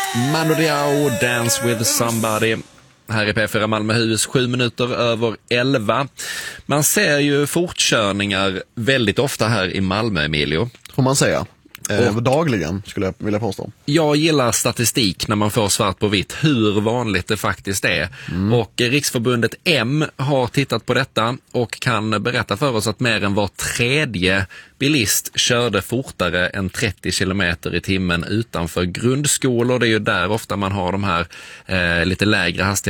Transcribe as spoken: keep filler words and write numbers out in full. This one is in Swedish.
Manu Diao, Dance with somebody. Här i P fyra Malmöhus, sju minuter över elva. Man ser ju fortkörningar väldigt ofta här i Malmö, Emilio. Får man säga. Eh, Och dagligen skulle jag vilja påstå. Jag gillar statistik när man får svart på vitt hur vanligt det faktiskt är. Mm. Och Riksförbundet M har tittat på detta och kan berätta för oss att mer än var tredje bilist körde fortare än trettio kilometer i timmen utanför grundskolor. Det är ju där ofta man har de här eh, lite lägre hastigheter